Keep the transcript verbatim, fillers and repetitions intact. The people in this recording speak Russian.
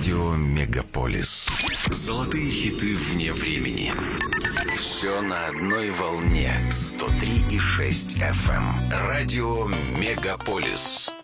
Радио Мегаполис. Золотые хиты вне времени. Все на одной волне. сто три и шесть эф эм. Радио Мегаполис.